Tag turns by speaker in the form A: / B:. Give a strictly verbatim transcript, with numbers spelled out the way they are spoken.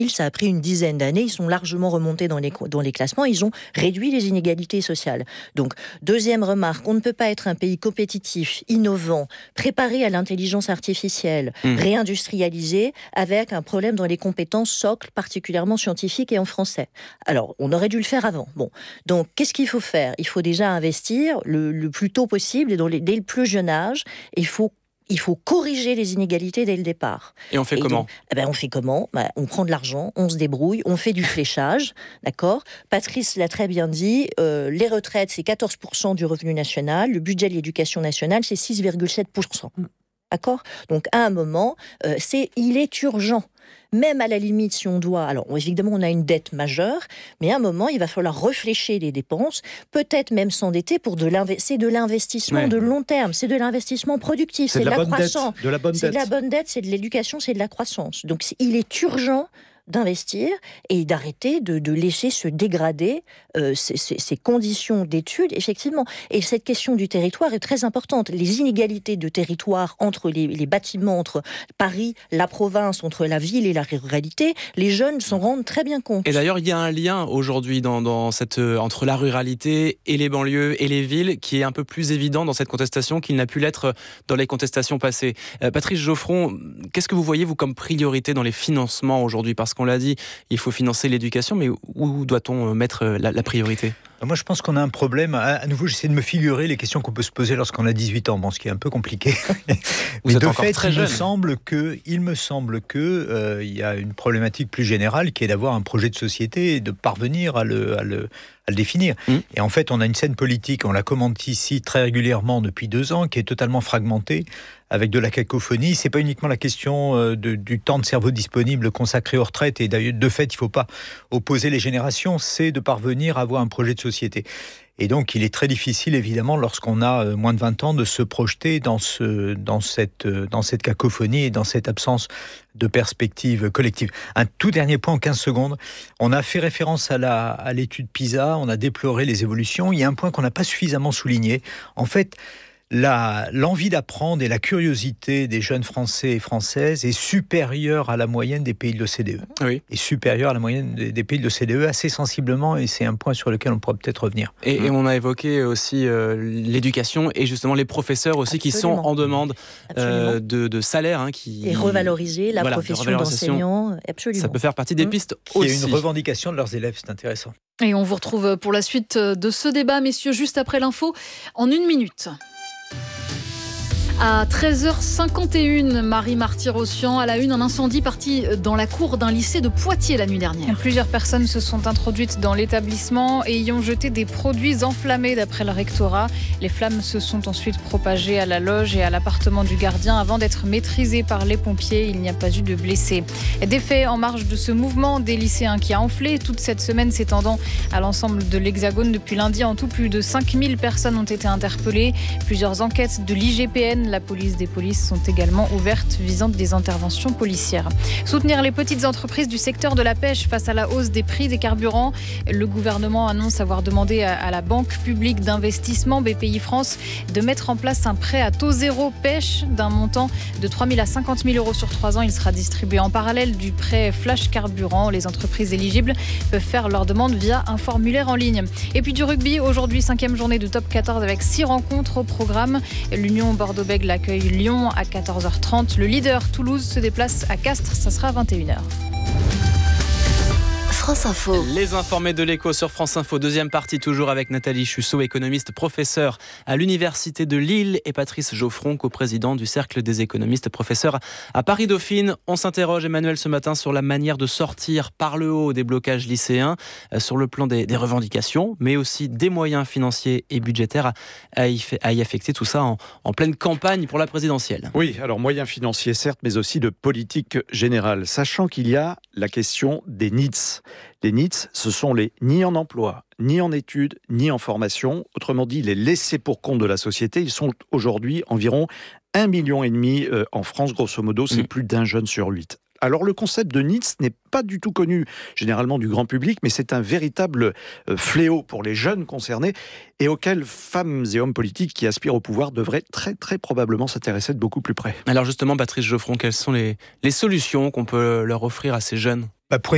A: Ça a pris une dizaine d'années, ils sont largement remontés dans les, dans les classements, ils ont réduit les inégalités sociales. Donc, deuxième remarque, on ne peut pas être un pays compétitif, innovant, préparé à l'intelligence artificielle, mmh. réindustrialisé, avec un problème dans les compétences socles, particulièrement scientifiques et en français. Alors, on aurait dû le faire avant. Bon, donc, qu'est-ce qu'il faut faire ? Il faut déjà investir le, le plus tôt possible, et dans les, dès le plus jeune âge, il faut Il faut corriger les inégalités dès le départ.
B: Et on fait et comment
A: donc, eh ben On fait comment ben, On prend de l'argent, on se débrouille, on fait du fléchage, d'accord ? Patrice l'a très bien dit, euh, les retraites, c'est quatorze pour cent du revenu national, le budget de l'éducation nationale, c'est six virgule sept pour cent. D'accord ? Donc, à un moment, euh, c'est, il est urgent. Même à la limite, si on doit... Alors, évidemment, on a une dette majeure, mais à un moment, il va falloir réfléchir les dépenses, peut-être même s'endetter pour de l'investissement. C'est de l'investissement ouais. de long terme, c'est de l'investissement productif, c'est, c'est de, de la, la croissance.
C: De la bonne
A: c'est
C: dette.
A: de la bonne dette, c'est de l'éducation, c'est de la croissance. Donc, il est urgent d'investir et d'arrêter de, de laisser se dégrader euh, ces, ces, ces conditions d'études, effectivement. Et cette question du territoire est très importante. Les inégalités de territoire entre les, les bâtiments, entre Paris, la province, entre la ville et la ruralité, les jeunes s'en rendent très bien compte.
B: Et d'ailleurs, il y a un lien aujourd'hui dans, dans cette, euh, entre la ruralité et les banlieues et les villes qui est un peu plus évident dans cette contestation qu'il n'a pu l'être dans les contestations passées. Euh, Patrice Geoffron, qu'est-ce que vous voyez, vous, comme priorité dans les financements aujourd'hui ? Parce qu'on l'a dit, il faut financer l'éducation, mais où doit-on mettre la, la priorité ?
C: Moi, je pense qu'on a un problème. À nouveau, j'essaie de me figurer les questions qu'on peut se poser lorsqu'on a dix-huit ans, bon, ce qui est un peu compliqué.
B: Vous
C: mais
B: êtes
C: de
B: encore
C: fait,
B: très
C: il
B: jeune.
C: me semble que, il me semble que euh, il y a une problématique plus générale qui est d'avoir un projet de société et de parvenir à le, à le, à le définir. Mmh. Et en fait, on a une scène politique, on la commente ici très régulièrement depuis deux ans, qui est totalement fragmentée, avec de la cacophonie. C'est pas uniquement la question euh, de, du temps de cerveau disponible consacré aux retraites, et d'ailleurs, de fait, il faut pas opposer les générations, c'est de parvenir à avoir un projet de société. Et donc, il est très difficile, évidemment, lorsqu'on a moins de vingt ans, de se projeter dans, ce, dans, cette, dans cette cacophonie et dans cette absence de perspective collective. Un tout dernier point en quinze secondes. On a fait référence à, la, à l'étude PISA, on a déploré les évolutions. Il y a un point qu'on n'a pas suffisamment souligné. En fait, La, l'envie d'apprendre et la curiosité des jeunes Français et Françaises est supérieure à la moyenne des pays de l'O C D E.
B: Oui.
C: Est supérieure à la moyenne des, des pays de l'O C D E assez sensiblement, et c'est un point sur lequel on pourra peut-être revenir.
B: Et, mmh. et on a évoqué aussi euh, l'éducation et justement les professeurs aussi Absolument. Qui sont en demande euh, de, de salaire. Hein, qui...
A: Et revaloriser la voilà, profession d'enseignant. Absolument.
B: Ça peut faire partie des pistes mmh. aussi.
C: Il y a une revendication de leurs élèves, c'est intéressant.
D: Et on vous retrouve pour la suite de ce débat, messieurs, juste après l'info, en une minute. À treize heures cinquante et une, Marie Marty-Rossian, à la une, un incendie parti dans la cour d'un lycée de Poitiers la nuit dernière.
E: Plusieurs personnes se sont introduites dans l'établissement et y ont jeté des produits enflammés d'après le rectorat. Les flammes se sont ensuite propagées à la loge et à l'appartement du gardien avant d'être maîtrisées par les pompiers. Il n'y a pas eu de blessés. Des faits en marge de ce mouvement des lycéens qui a enflé toute cette semaine, s'étendant à l'ensemble de l'Hexagone. Depuis lundi, en tout, plus de cinq mille personnes ont été interpellées. Plusieurs enquêtes de l'I G P N, la police des polices, sont également ouvertes visant des interventions policières. Soutenir les petites entreprises du secteur de la pêche face à la hausse des prix des carburants. Le gouvernement annonce avoir demandé à la Banque publique d'investissement B P I France de mettre en place un prêt à taux zéro pêche d'un montant de trois mille à cinquante mille euros sur trois ans. Il sera distribué en parallèle du prêt Flash Carburant. Les entreprises éligibles peuvent faire leur demande via un formulaire en ligne. Et puis du rugby, aujourd'hui cinquième journée de top quatorze avec six rencontres au programme. L'Union Bordeaux-Bègles accueille Lyon à quatorze heures trente. Le leader Toulouse se déplace à Castres, ça sera à vingt et une heures.
F: France Info.
B: Les informés de l'écho sur France Info, deuxième partie toujours avec Nathalie Chusseau, économiste, professeure à l'Université de Lille, et Patrice Geoffron, coprésident du Cercle des économistes, professeur à Paris-Dauphine. On s'interroge, Emmanuel, ce matin sur la manière de sortir par le haut des blocages lycéens, euh, sur le plan des, des revendications, mais aussi des moyens financiers et budgétaires à, à, y, à y affecter, tout ça en, en pleine campagne pour la présidentielle.
G: Oui, alors moyens financiers certes, mais aussi de politique générale, sachant qu'il y a la question des N I T S. Les N I T S, ce sont les ni en emploi, ni en études, ni en formation. Autrement dit, les laissés pour compte de la société. Ils sont aujourd'hui environ un million et demi en France, grosso modo. C'est mmh. plus d'un jeune sur huit. Alors le concept de N I T S n'est pas du tout connu généralement du grand public, mais c'est un véritable fléau pour les jeunes concernés et auquel femmes et hommes politiques qui aspirent au pouvoir devraient très très probablement s'intéresser de beaucoup plus près.
B: Alors justement, Patrice Geoffron, quelles sont les, les solutions qu'on peut leur offrir à ces jeunes ?
C: Bah pour